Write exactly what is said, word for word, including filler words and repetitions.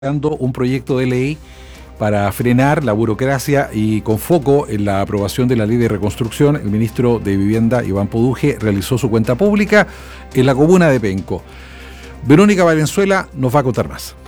un proyecto de ley para frenar la burocracia y con foco en la aprobación de la ley de reconstrucción. El ministro de Vivienda, Iván Poduje, realizó su cuenta pública en la comuna de Penco. Verónica Valenzuela nos va a contar más.